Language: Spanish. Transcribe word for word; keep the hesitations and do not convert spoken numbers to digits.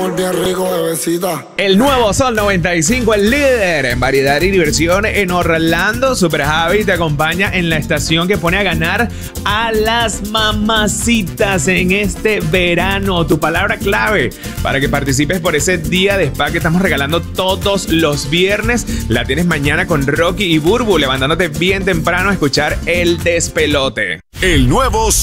Bien rico, bebecita. El nuevo Sol noventa y cinco, el líder en variedad y diversión en Orlando. Super Javi te acompaña en la estación que pone a ganar a las mamacitas en este verano. Tu palabra clave para que participes por ese día de spa que estamos regalando todos los viernes. La tienes mañana con Rocky y Burbu, levantándote bien temprano a escuchar El Despelote. El nuevo